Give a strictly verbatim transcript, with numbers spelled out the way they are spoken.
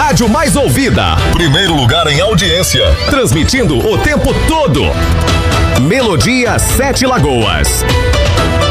rádio mais ouvida. Primeiro lugar em audiência. Transmitindo o tempo todo. Melodia Sete Lagoas.